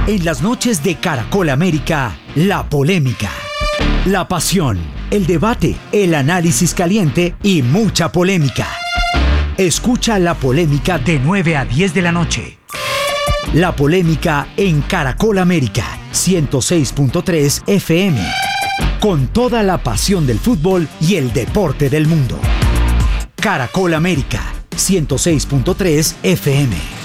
En las noches de Caracol América, la polémica, la pasión, el debate, el análisis caliente y mucha polémica. Escucha La Polémica de 9 a 10 de la noche. La Polémica en Caracol América, 106.3 FM. Con toda la pasión del fútbol y el deporte del mundo. Caracol América, 106.3 FM.